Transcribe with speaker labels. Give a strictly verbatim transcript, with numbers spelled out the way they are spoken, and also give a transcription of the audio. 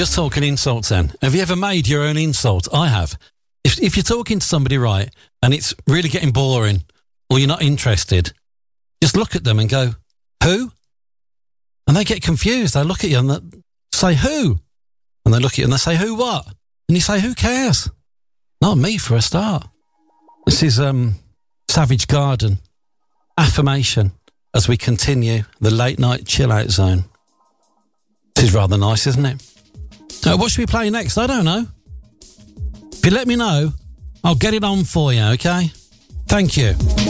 Speaker 1: just talking insults then. Have you ever made your own insult? I have. If, if you're talking to somebody, right, and it's really getting boring or you're not interested, just look at them and go, who? And they get confused. They look at you and they say, who? And they look at you and they say, who what? And you say, who cares? Not me for a start. This is um, Savage Garden. Affirmation as we continue the late night chill out zone. This is rather nice, isn't it? Uh, what should we play next? I don't know. If you let me know, I'll get it on for you, okay? Thank you.